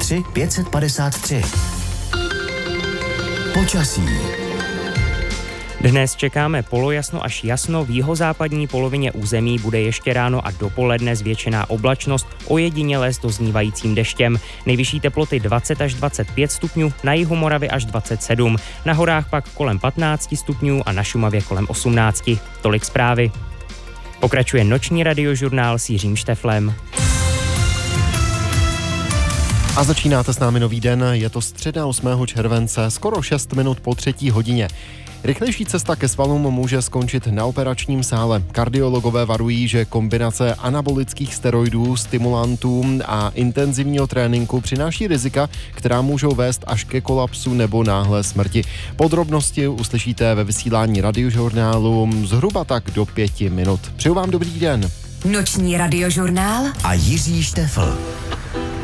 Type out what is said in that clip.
33 553. Počasí. Dnes čekáme polojasno až jasno, v jihozápadní polovině území bude ještě ráno a dopoledne zvětšená oblačnost, ojediněle s doznívajícím deštěm. Nejvyšší teploty 20 až 25 stupňů, na jihu Moravy až 27, na horách pak kolem 15 stupňů a na Šumavě kolem 18. Tolik zprávy. Pokračuje noční radiožurnál s Jiřím Šteflem. A začínáte s námi nový den, je to středa 8. července, skoro 6 minut po 3. hodině. Rychlejší cesta ke svalům může skončit na operačním sále. Kardiologové varují, že kombinace anabolických steroidů, stimulantů a intenzivního tréninku přináší rizika, která můžou vést až ke kolapsu nebo náhlé smrti. Podrobnosti uslyšíte ve vysílání radiožurnálu zhruba tak do 5 minut. Přeju vám dobrý den. Noční radiožurnál A Jiří Štefl.